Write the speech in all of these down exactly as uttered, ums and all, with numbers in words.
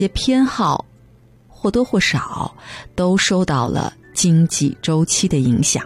也偏好或多或少都受到了经济周期的影响。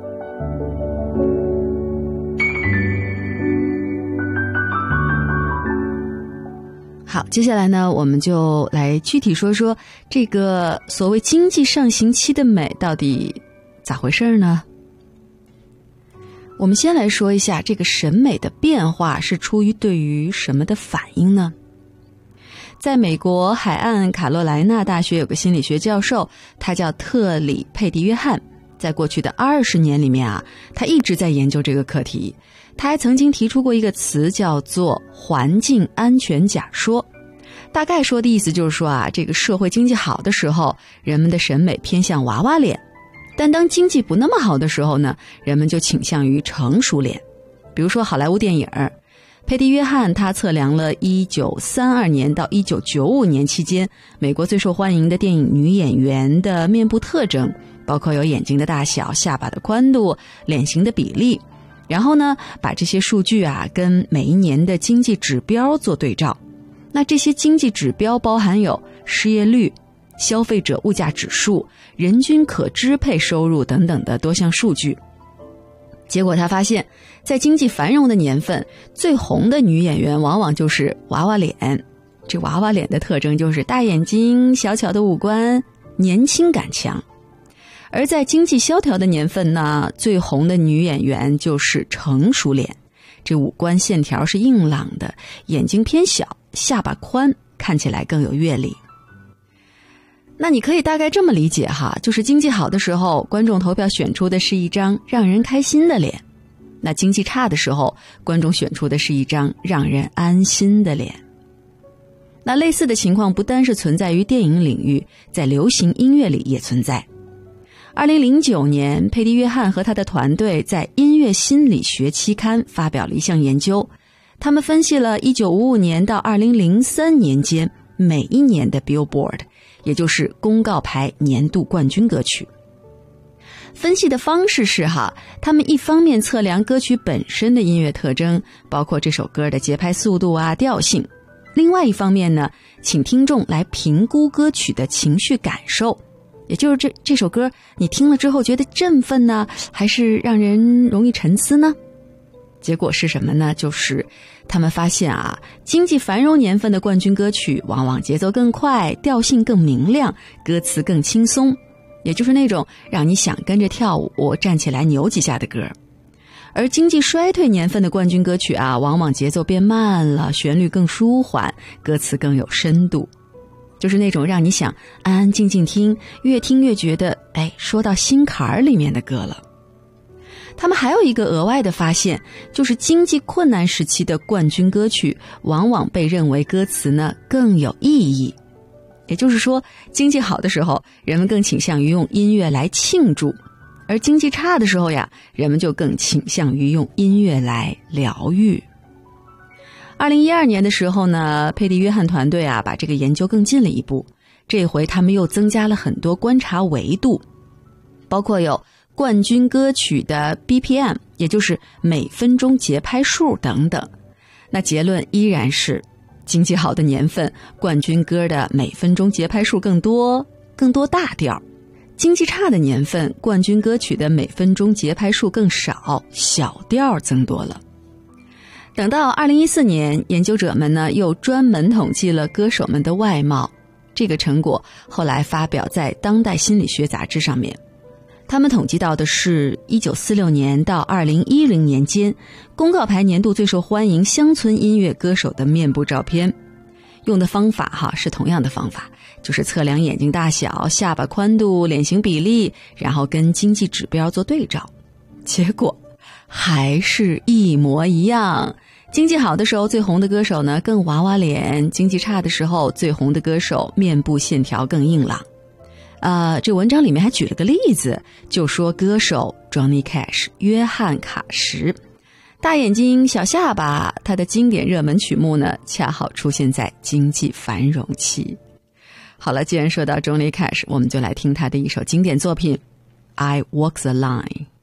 好，接下来呢，我们就来具体说说这个所谓经济上行期的美到底咋回事呢？我们先来说一下这个审美的变化是出于对于什么的反应呢？在美国海岸卡罗莱纳大学有个心理学教授，他叫特里佩蒂约翰，在过去的二十年里面啊，他一直在研究这个课题。他还曾经提出过一个词叫做环境安全假说，大概说的意思就是说啊，这个社会经济好的时候，人们的审美偏向娃娃脸，但当经济不那么好的时候呢，人们就倾向于成熟脸。比如说好莱坞电影，佩蒂约翰他测量了一九三二年到一九九五年期间美国最受欢迎的电影女演员的面部特征，包括有眼睛的大小、下巴的宽度、脸型的比例，然后呢，把这些数据啊跟每一年的经济指标做对照。那这些经济指标包含有失业率、消费者物价指数、人均可支配收入等等的多项数据。结果他发现，在经济繁荣的年份，最红的女演员往往就是娃娃脸。这娃娃脸的特征就是大眼睛、小巧的五官、年轻感强。而在经济萧条的年份呢，最红的女演员就是成熟脸，这五官线条是硬朗的，眼睛偏小，下巴宽，看起来更有阅历。那你可以大概这么理解哈，就是经济好的时候，观众投票选出的是一张让人开心的脸；那经济差的时候，观众选出的是一张让人安心的脸。那类似的情况不单是存在于电影领域，在流行音乐里也存在。二零零九年，佩蒂约翰和他的团队在《音乐心理学》期刊发表了一项研究，他们分析了一九五五年到二零零三年间每一年的 Billboard， 也就是公告牌年度冠军歌曲。分析的方式是哈，他们一方面测量歌曲本身的音乐特征，包括这首歌的节拍速度啊、调性；另外一方面呢，请听众来评估歌曲的情绪感受。也就是这这首歌你听了之后觉得振奋呢，还是让人容易沉思呢？结果是什么呢？就是他们发现啊，经济繁荣年份的冠军歌曲往往节奏更快，调性更明亮，歌词更轻松，也就是那种让你想跟着跳舞、站起来扭几下的歌。而经济衰退年份的冠军歌曲啊，往往节奏变慢了，旋律更舒缓，歌词更有深度，就是那种让你想安安静静听，越听越觉得哎，说到心坎儿里面的歌了。他们还有一个额外的发现，就是经济困难时期的冠军歌曲往往被认为歌词呢更有意义。也就是说，经济好的时候，人们更倾向于用音乐来庆祝，而经济差的时候呀，人们就更倾向于用音乐来疗愈。二零一二年的时候呢，佩蒂约翰团队啊把这个研究更进了一步，这回他们又增加了很多观察维度，包括有冠军歌曲的 B P M， 也就是每分钟节拍数等等。那结论依然是，经济好的年份，冠军歌的每分钟节拍数更多，更多大调；经济差的年份，冠军歌曲的每分钟节拍数更少，小调增多了。等到二零一四年，研究者们呢又专门统计了歌手们的外貌，这个成果后来发表在《当代心理学》杂志上面。他们统计到的是一九四六年到二零一零年间公告牌年度最受欢迎乡村音乐歌手的面部照片，用的方法哈是同样的方法，就是测量眼睛大小、下巴宽度、脸型比例，然后跟经济指标做对照，结果还是一模一样。经济好的时候最红的歌手呢更娃娃脸，经济差的时候最红的歌手面部线条更硬朗。呃，这文章里面还举了个例子，就说歌手 Johnny Cash 约翰卡什，大眼睛小下巴，他的经典热门曲目呢恰好出现在经济繁荣期。好了，既然说到 Johnny Cash， 我们就来听他的一首经典作品 I Walk the Line。